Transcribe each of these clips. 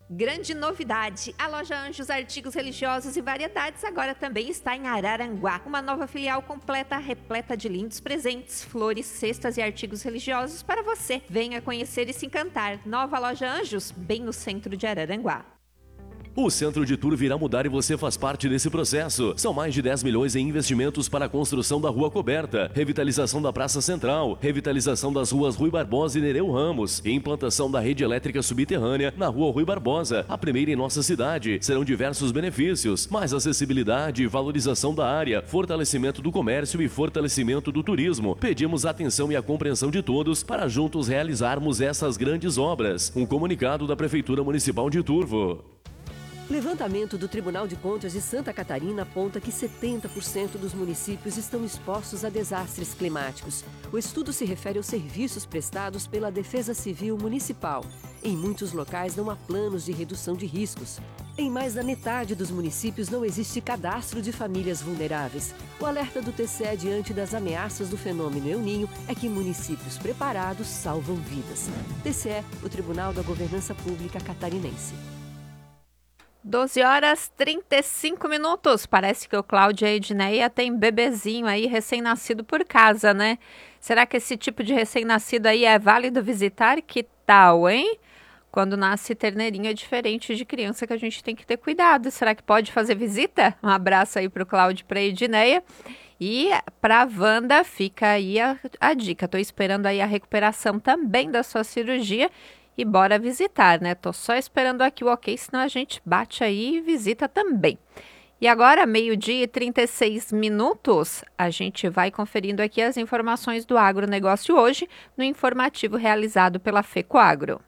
Grande novidade, a loja Anjos Artigos Religiosos e Variedades agora também está em Araranguá. Uma nova filial completa, repleta de lindos presentes, flores, cestas e artigos religiosos para você. Venha conhecer e se encantar. Nova loja Anjos, bem no centro de Araranguá. O Centro de Tour virá mudar e você faz parte desse processo. São mais de 10 milhões em investimentos para a construção da Rua Coberta, revitalização da Praça Central, revitalização das ruas Rui Barbosa e Nereu Ramos e implantação da rede elétrica subterrânea na Rua Rui Barbosa, a primeira em nossa cidade. Serão diversos benefícios, mais acessibilidade, valorização da área, fortalecimento do comércio e fortalecimento do turismo. Pedimos a atenção e a compreensão de todos para juntos realizarmos essas grandes obras. Um comunicado da Prefeitura Municipal de Turvo. Levantamento do Tribunal de Contas de Santa Catarina aponta que 70% dos municípios estão expostos a desastres climáticos. O estudo se refere aos serviços prestados pela Defesa Civil Municipal. Em muitos locais não há planos de redução de riscos. Em mais da metade dos municípios não existe cadastro de famílias vulneráveis. O alerta do TCE diante das ameaças do fenômeno El Niño é que municípios preparados salvam vidas. TCE, o Tribunal da Governança Pública Catarinense. 12 horas 35 minutos. Parece que o Cláudio e a Edneia tem bebezinho aí recém-nascido por casa, né? Será que esse tipo de recém-nascido aí é válido visitar? Que tal, hein? Quando nasce terneirinho é diferente de criança, que a gente tem que ter cuidado. Será que pode fazer visita? Um abraço aí para o Cláudio e para a Edneia. E para a Wanda fica aí a dica. Estou esperando aí a recuperação também da sua cirurgia. E bora visitar, né? Tô só esperando aqui o ok, senão a gente bate aí e visita também. E agora, 12h36, a gente vai conferindo aqui as informações do agronegócio hoje, no informativo realizado pela FECOAGRO.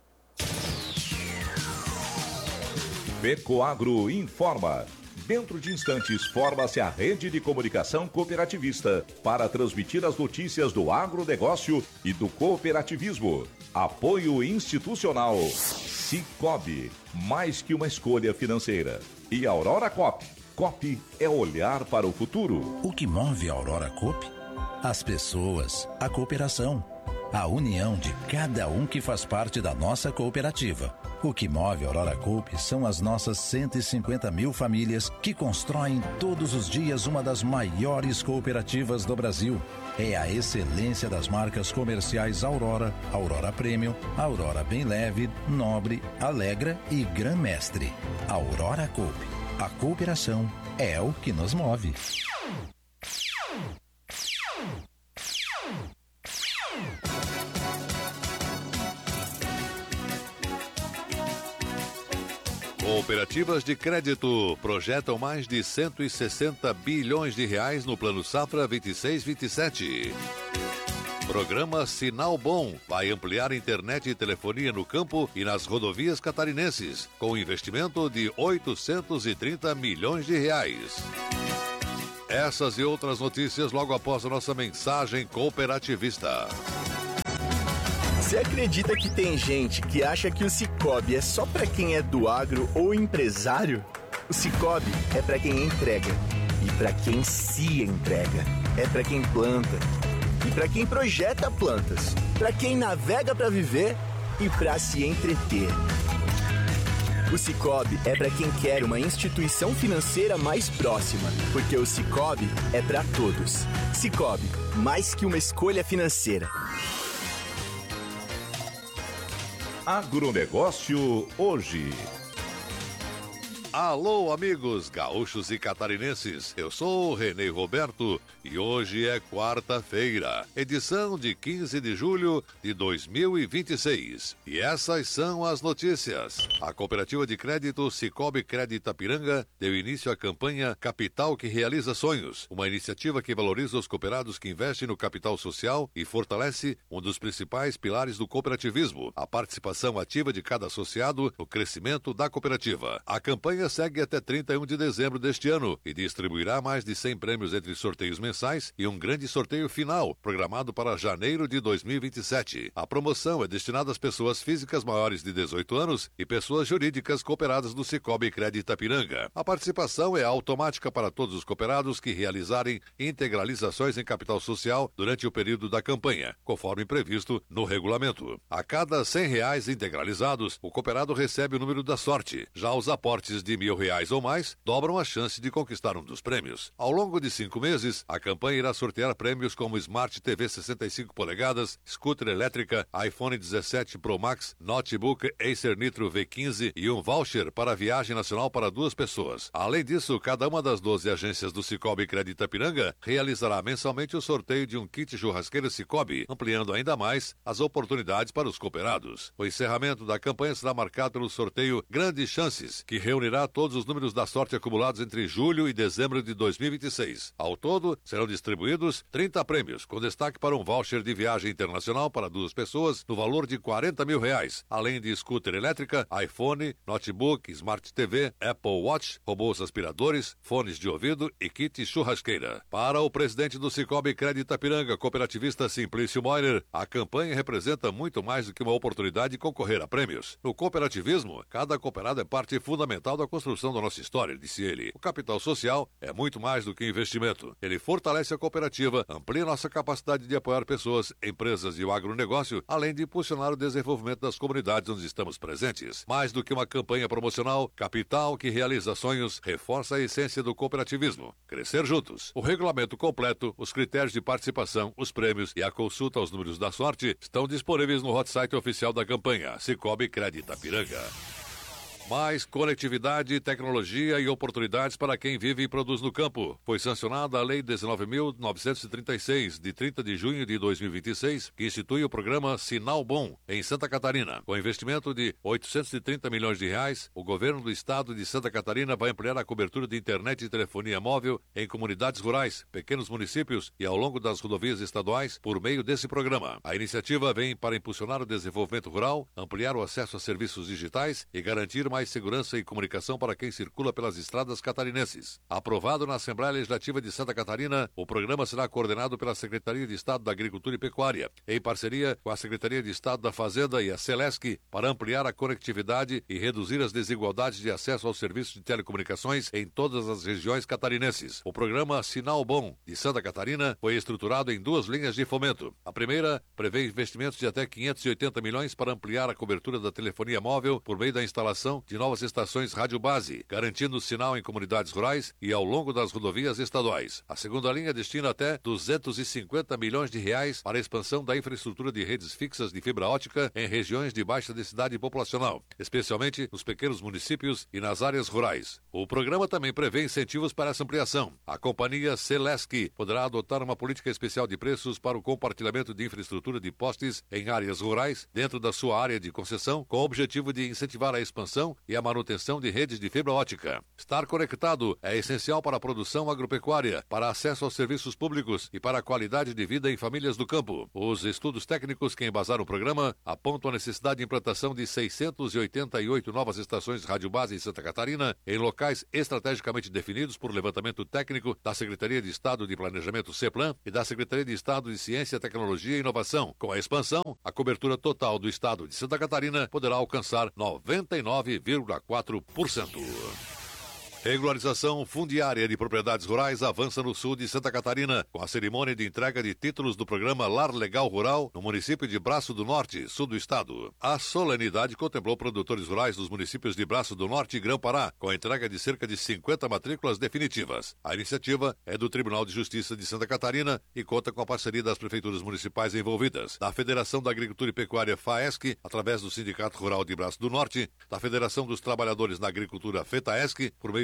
FECOAGRO informa. Dentro de instantes, forma-se a rede de comunicação cooperativista para transmitir as notícias do agronegócio e do cooperativismo. Apoio institucional. Cicobi, mais que uma escolha financeira. E Aurora Coop. Coop é olhar para o futuro. O que move a Aurora Coop? As pessoas, a cooperação, a união de cada um que faz parte da nossa cooperativa. O que move a Aurora Coop são as nossas 150 mil famílias que constroem todos os dias uma das maiores cooperativas do Brasil. É a excelência das marcas comerciais Aurora, Aurora Premium, Aurora Bem Leve, Nobre, Alegra e Gran Mestre. Aurora Coop. A cooperação é o que nos move. Cooperativas de crédito projetam mais de 160 bilhões de reais no Plano Safra 26-27. Programa Sinal Bom vai ampliar internet e telefonia no campo e nas rodovias catarinenses, com investimento de 830 milhões de reais. Essas e outras notícias logo após a nossa mensagem cooperativista. Você acredita que tem gente que acha que o Cicobi é só para quem é do agro ou empresário? O Cicobi é para quem entrega e para quem se entrega. É para quem planta e para quem projeta plantas. Para quem navega para viver e para se entreter. O Cicobi é para quem quer uma instituição financeira mais próxima, porque o Cicobi é para todos. Cicobi, mais que uma escolha financeira. Agronegócio hoje. Alô, amigos gaúchos e catarinenses. Eu sou o Renê Roberto e hoje é quarta-feira, edição de 15 de julho de 2026. E essas são as notícias. A Cooperativa de Crédito Cicobi Crédito Itapiranga deu início à campanha Capital que Realiza Sonhos, uma iniciativa que valoriza os cooperados que investem no capital social e fortalece um dos principais pilares do cooperativismo, a participação ativa de cada associado no crescimento da cooperativa. A campanha campanha segue até 31 de dezembro deste ano e distribuirá mais de 100 prêmios entre sorteios mensais e um grande sorteio final, programado para janeiro de 2027. A promoção é destinada às pessoas físicas maiores de 18 anos e pessoas jurídicas cooperadas do Cicobi Crédito Itapiranga. A participação é automática para todos os cooperados que realizarem integralizações em capital social durante o período da campanha, conforme previsto no regulamento. A cada R$100 integralizados, o cooperado recebe o número da sorte. Já os aportes de R$1.000 ou mais dobram a chance de conquistar um dos prêmios. Ao longo de 5 meses, a campanha irá sortear prêmios como Smart TV 65 polegadas, scooter elétrica, iPhone 17 Pro Max, notebook Acer Nitro V15 e um voucher para a viagem nacional para 2 pessoas. Além disso, cada uma das 12 agências do Cicobi Crédito Itapiranga realizará mensalmente o sorteio de um kit churrasqueira Cicobi, ampliando ainda mais as oportunidades para os cooperados. O encerramento da campanha será marcado pelo sorteio Grandes Chances, que reunirá todos os números da sorte acumulados entre julho e dezembro de 2026. Ao todo, serão distribuídos 30 prêmios, com destaque para um voucher de viagem internacional para 2 pessoas no valor de R$40.000, além de scooter elétrica, iPhone, notebook, Smart TV, Apple Watch, robôs aspiradores, fones de ouvido e kit churrasqueira. Para o presidente do Cicobi Crédito Itapiranga, cooperativista Simplício Moirer, a campanha representa muito mais do que uma oportunidade de concorrer a prêmios. No cooperativismo, cada cooperado é parte fundamental da construção da nossa história, disse ele. O capital social é muito mais do que investimento. Ele fortalece a cooperativa, amplia nossa capacidade de apoiar pessoas, empresas e o agronegócio, além de impulsionar o desenvolvimento das comunidades onde estamos presentes. Mais do que uma campanha promocional, Capital que realiza sonhos reforça a essência do cooperativismo. Crescer juntos. O regulamento completo, os critérios de participação, os prêmios e a consulta aos números da sorte estão disponíveis no hot site oficial da campanha, Cicobi Crédito Itapiranga. Mais conectividade, tecnologia e oportunidades para quem vive e produz no campo. Foi sancionada a Lei 19.936, de 30 de junho de 2026, que institui o programa Sinal Bom, em Santa Catarina. Com investimento de R$830 milhões, o governo do estado de Santa Catarina vai ampliar a cobertura de internet e telefonia móvel em comunidades rurais, pequenos municípios e ao longo das rodovias estaduais por meio desse programa. A iniciativa vem para impulsionar o desenvolvimento rural, ampliar o acesso a serviços digitais e garantir mais segurança e comunicação para quem circula pelas estradas catarinenses. Aprovado na Assembleia Legislativa de Santa Catarina, o programa será coordenado pela Secretaria de Estado da Agricultura e Pecuária, em parceria com a Secretaria de Estado da Fazenda e a Celesc, para ampliar a conectividade e reduzir as desigualdades de acesso aos serviços de telecomunicações em todas as regiões catarinenses. O programa Sinal Bom, de Santa Catarina, foi estruturado em 2 linhas de fomento. A primeira prevê investimentos de até R$580 milhões para ampliar a cobertura da telefonia móvel por meio da instalação de novas estações rádio base, garantindo o sinal em comunidades rurais e ao longo das rodovias estaduais. A segunda linha destina até R$250 milhões para a expansão da infraestrutura de redes fixas de fibra ótica em regiões de baixa densidade populacional, especialmente nos pequenos municípios e nas áreas rurais. O programa também prevê incentivos para essa ampliação. A companhia Celesc poderá adotar uma política especial de preços para o compartilhamento de infraestrutura de postes em áreas rurais dentro da sua área de concessão, com o objetivo de incentivar a expansão e a manutenção de redes de fibra ótica. Estar conectado é essencial para a produção agropecuária, para acesso aos serviços públicos e para a qualidade de vida em famílias do campo. Os estudos técnicos que embasaram o programa apontam a necessidade de implantação de 688 novas estações rádio base em Santa Catarina, em locais estrategicamente definidos por levantamento técnico da Secretaria de Estado de Planejamento CEPLAN e da Secretaria de Estado de Ciência, Tecnologia e Inovação. Com a expansão, a cobertura total do estado de Santa Catarina poderá alcançar 99,4%. Regularização fundiária de propriedades rurais avança no sul de Santa Catarina, com a cerimônia de entrega de títulos do programa Lar Legal Rural no município de Braço do Norte, sul do estado. A solenidade contemplou produtores rurais dos municípios de Braço do Norte e Grão-Pará, com a entrega de cerca de 50 matrículas definitivas. A iniciativa é do Tribunal de Justiça de Santa Catarina e conta com a parceria das prefeituras municipais envolvidas, da Federação da Agricultura e Pecuária FAESC, através do Sindicato Rural de Braço do Norte, da Federação dos Trabalhadores na Agricultura FETAESC, por meio do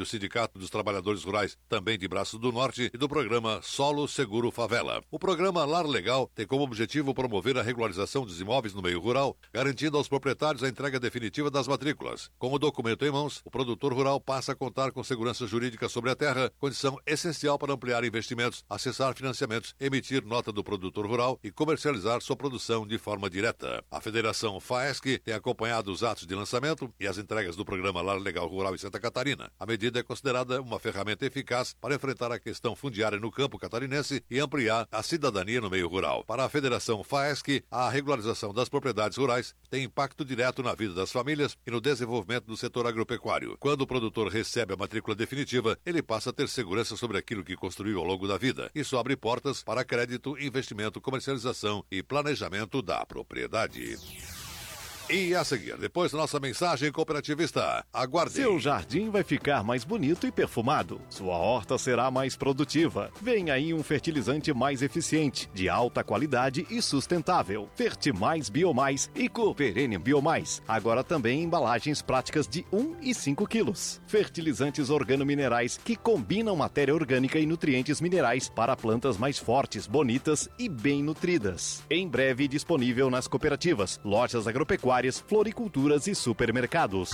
do Sindicato dos Trabalhadores Rurais, também de Braço do Norte, e do programa Solo Seguro Favela. O programa Lar Legal tem como objetivo promover a regularização dos imóveis no meio rural, garantindo aos proprietários a entrega definitiva das matrículas. Com o documento em mãos, o produtor rural passa a contar com segurança jurídica sobre a terra, condição essencial para ampliar investimentos, acessar financiamentos, emitir nota do produtor rural e comercializar sua produção de forma direta. A Federação FAESC tem acompanhado os atos de lançamento e as entregas do programa Lar Legal Rural em Santa Catarina. A medida é considerada uma ferramenta eficaz para enfrentar a questão fundiária no campo catarinense e ampliar a cidadania no meio rural. Para a Federação FAESC, a regularização das propriedades rurais tem impacto direto na vida das famílias e no desenvolvimento do setor agropecuário. Quando o produtor recebe a matrícula definitiva, ele passa a ter segurança sobre aquilo que construiu ao longo da vida. Isso abre portas para crédito, investimento, comercialização e planejamento da propriedade. E a seguir, depois da nossa mensagem cooperativista, aguarde. Seu jardim vai ficar mais bonito e perfumado. Sua horta será mais produtiva. Vem aí um fertilizante mais eficiente, de alta qualidade e sustentável. Fertimais Biomais e Cooperenium Biomais. Agora também em embalagens práticas de 1 e 5 quilos. Fertilizantes organominerais que combinam matéria orgânica e nutrientes minerais para plantas mais fortes, bonitas e bem nutridas. Em breve disponível nas cooperativas, lojas agropecuárias, floriculturas e supermercados.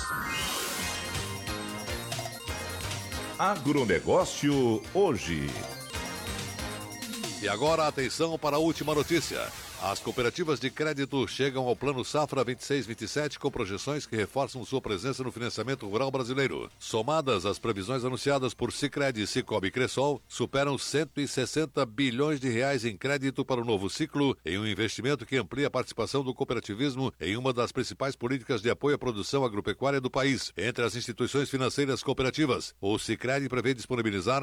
Agronegócio hoje. E agora atenção para a última notícia. As cooperativas de crédito chegam ao Plano Safra 26-27 com projeções que reforçam sua presença no financiamento rural brasileiro. Somadas, as previsões anunciadas por Sicredi, Cicobi e Cressol superam 160 bilhões de reais em crédito para o novo ciclo, em um investimento que amplia a participação do cooperativismo em uma das principais políticas de apoio à produção agropecuária do país. Entre as instituições financeiras cooperativas, o Sicredi prevê disponibilizar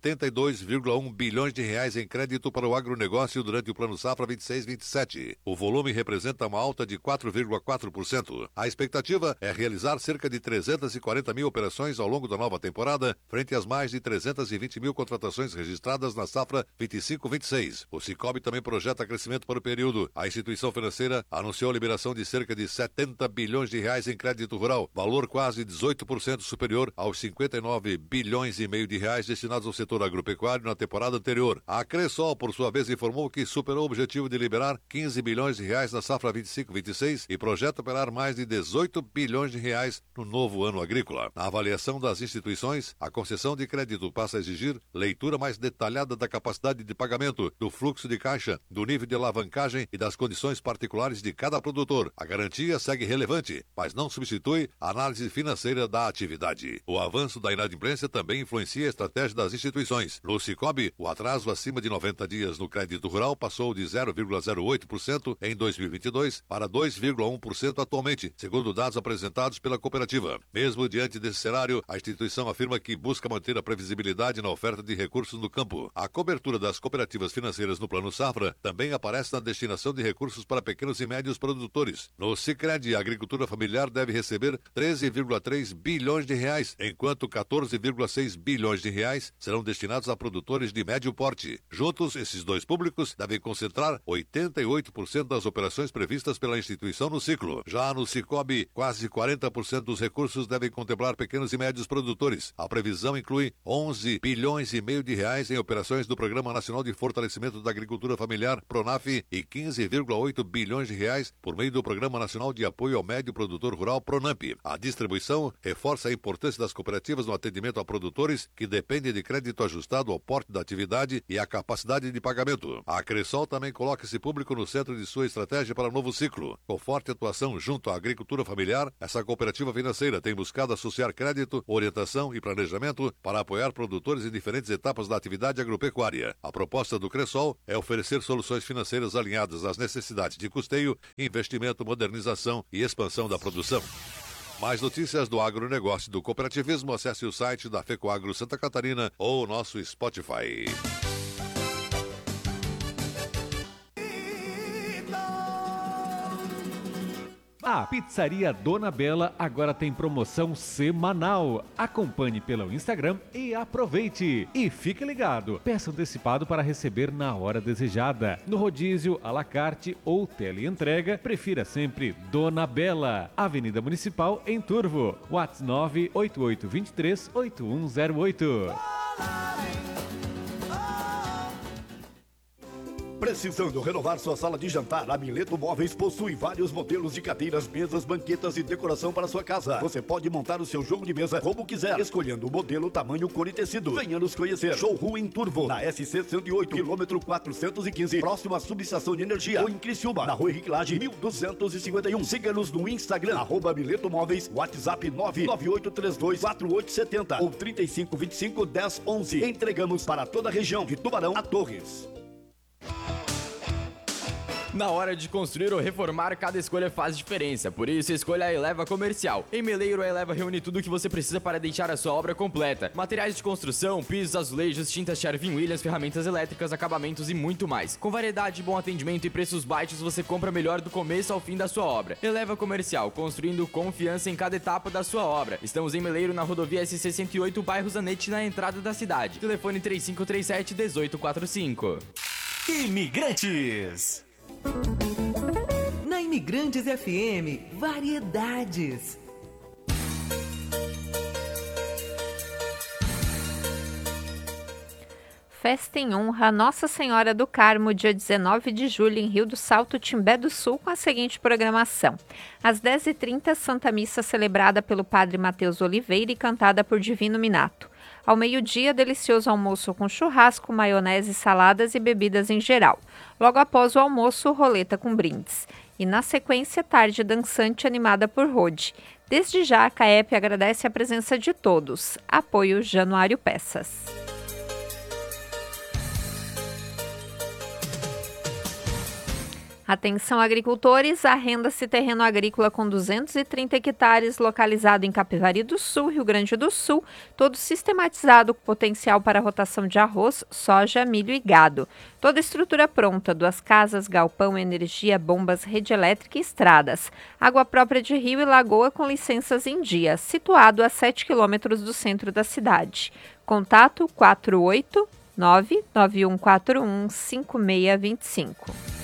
72,1 bilhões de reais em crédito para o agronegócio durante o Plano Safra 26-27. O volume representa uma alta de 4,4%. A expectativa é realizar cerca de 340 mil operações ao longo da nova temporada, frente às mais de 320 mil contratações registradas na safra 25-26. O Cicobi também projeta crescimento para o período. A instituição financeira anunciou a liberação de cerca de 70 bilhões de reais em crédito rural, valor quase 18% superior aos 59 bilhões e meio de reais destinados ao setor agropecuário na temporada anterior. A Cressol, por sua vez, informou que superou o objetivo de liberar 15 bilhões de reais na safra 25-26 e projeta operar mais de 18 bilhões de reais no novo ano agrícola. Na avaliação das instituições, a concessão de crédito passa a exigir leitura mais detalhada da capacidade de pagamento, do fluxo de caixa, do nível de alavancagem e das condições particulares de cada produtor. A garantia segue relevante, mas não substitui a análise financeira da atividade. O avanço da inadimplência também influencia a estratégia das instituições. No Cicobi, o atraso acima de 90 dias no crédito rural passou de 0,08% em 2022 para 2,1% atualmente, segundo dados apresentados pela cooperativa. Mesmo diante desse cenário, a instituição afirma que busca manter a previsibilidade na oferta de recursos no campo. A cobertura das cooperativas financeiras no Plano Safra também aparece na destinação de recursos para pequenos e médios produtores. No Sicredi, a agricultura familiar deve receber 13,3 bilhões de reais, enquanto 14,6 bilhões de reais serão destinados a produtores de médio porte. Juntos, esses dois públicos devem concentrar 88% das operações previstas pela instituição no ciclo. Já no Cicobi, quase 40% dos recursos devem contemplar pequenos e médios produtores. A previsão inclui 11 bilhões e meio de reais em operações do Programa Nacional de Fortalecimento da Agricultura Familiar, PRONAF, e 15,8 bilhões de reais por meio do Programa Nacional de Apoio ao Médio Produtor Rural, PRONAMP. A distribuição reforça a importância das cooperativas no atendimento a produtores que dependem de crédito ajustado ao porte da atividade e à capacidade de pagamento. A Cressol também coloca esse público no centro de sua estratégia para o novo ciclo. Com forte atuação junto à agricultura familiar, essa cooperativa financeira tem buscado associar crédito, orientação e planejamento para apoiar produtores em diferentes etapas da atividade agropecuária. A proposta do Cressol é oferecer soluções financeiras alinhadas às necessidades de custeio, investimento, modernização e expansão da produção. Mais notícias do agronegócio e do cooperativismo, acesse o site da FECOAGRO Santa Catarina ou o nosso Spotify. A Pizzaria Dona Bela agora tem promoção semanal. Acompanhe pelo Instagram e aproveite. E fique ligado, peça antecipado para receber na hora desejada. No rodízio, à la carte ou teleentrega, prefira sempre Dona Bela. Avenida Municipal em Turvo. WhatsApp 988238108. Precisando renovar sua sala de jantar? A Mileto Móveis possui vários modelos de cadeiras, mesas, banquetas e decoração para sua casa. Você pode montar o seu jogo de mesa como quiser, escolhendo o modelo, tamanho, cor e tecido. Venha nos conhecer. Showroom em Turvo, na SC 108, quilômetro 415, próximo à subestação de energia. Ou em Criciúma, na Rua Henrique Lage, 1251. Siga-nos no Instagram, @Mileto Móveis, WhatsApp 998324870 ou 3525-1011. Entregamos para toda a região de Tubarão a Torres. Na hora de construir ou reformar, cada escolha faz diferença, por isso escolha a Eleva Comercial. Em Meleiro, a Eleva reúne tudo o que você precisa para deixar a sua obra completa. Materiais de construção, pisos, azulejos, tintas Sherwin-Williams, ferramentas elétricas, acabamentos e muito mais. Com variedade, bom atendimento e preços baixos, você compra melhor do começo ao fim da sua obra. Eleva Comercial, construindo confiança em cada etapa da sua obra. Estamos em Meleiro, na rodovia SC 108, bairro Zanetti, na entrada da cidade. Telefone 3537-1845. Imigrantes. Na Imigrantes FM, variedades. Festa em honra a Nossa Senhora do Carmo, dia 19 de julho, em Rio do Salto, Timbé do Sul, com a seguinte programação. Às 10h30, Santa Missa celebrada pelo Padre Matheus Oliveira e cantada por Divino Minato. Ao meio-dia, delicioso almoço com churrasco, maionese, saladas e bebidas em geral. Logo após o almoço, roleta com brindes. E na sequência, tarde dançante animada por Rode. Desde já, a CAEP agradece a presença de todos. Apoio Januário Peças. Atenção agricultores, arrenda-se terreno agrícola com 230 hectares, localizado em Capivari do Sul, Rio Grande do Sul, todo sistematizado com potencial para rotação de arroz, soja, milho e gado. Toda estrutura pronta, 2 casas, galpão, energia, bombas, rede elétrica e estradas. Água própria de rio e lagoa com licenças em dia, situado a 7 quilômetros do centro da cidade. Contato 489-9141-5625.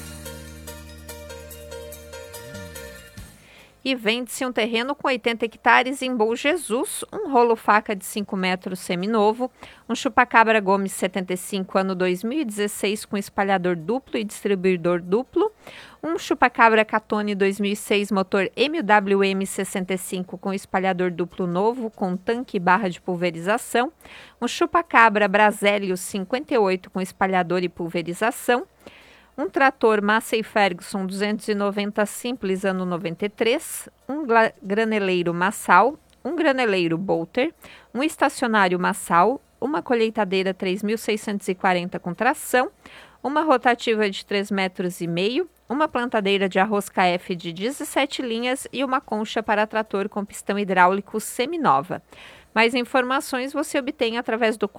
E vende-se um terreno com 80 hectares em Bom Jesus, um rolo faca de 5 metros seminovo, um chupacabra Gomes 75 ano 2016 com espalhador duplo e distribuidor duplo, um chupacabra Catone 2006 motor MWM 65 com espalhador duplo novo com tanque e barra de pulverização, um chupacabra Brasélio 58 com espalhador e pulverização, um trator Massey Ferguson 290 simples ano 93, um graneleiro Massal, um graneleiro Bolter, um estacionário Massal, uma colheitadeira 3.640 com tração, uma rotativa de 3,5 metros, uma plantadeira de arroz KF de 17 linhas e uma concha para trator com pistão hidráulico seminova. Mais informações você obtém através do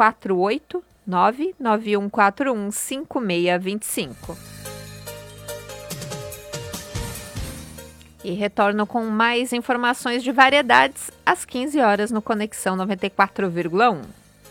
489-9141-5625. E retorno com mais informações de variedades às 15 horas no Conexão 94,1.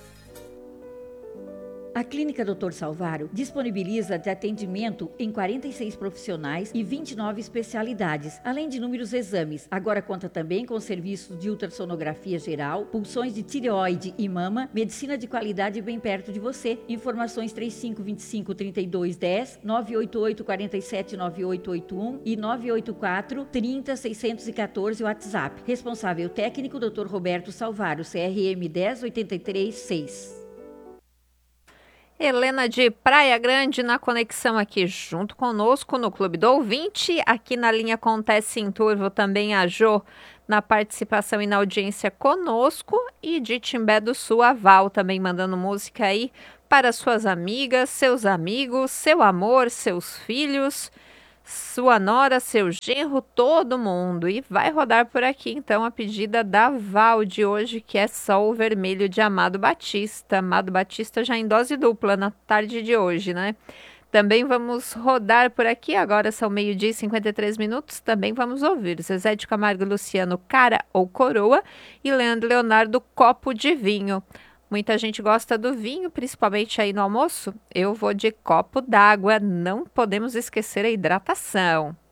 A Clínica Dr. Salvário disponibiliza de atendimento em 46 profissionais e 29 especialidades, além de inúmeros exames. Agora conta também com serviços de ultrassonografia geral, punções de tireoide e mama, medicina de qualidade bem perto de você. Informações 3525-3210, 988-479881 e 984-30-614 WhatsApp. Responsável técnico Dr. Roberto Salvário, CRM 10836. Helena de Praia Grande na conexão aqui junto conosco no Clube do Ouvinte. Aqui na linha Acontece em Turvo também a Jô na participação e na audiência conosco. E de Timbé do Sul, a Val também mandando música aí para suas amigas, seus amigos, seu amor, seus filhos, sua nora, seu genro, todo mundo. E vai rodar por aqui então a pedida da Val de hoje, que é Sol Vermelho de Amado Batista. Amado Batista já em dose dupla na tarde de hoje, né? Também vamos rodar por aqui, agora são 12h e 53 minutos, também vamos ouvir Zezé de Camargo e Luciano, Cara ou Coroa, e Leandro Leonardo, Copo de Vinho. Muita gente gosta do vinho, principalmente aí no almoço. Eu vou de copo d'água, não podemos esquecer a hidratação.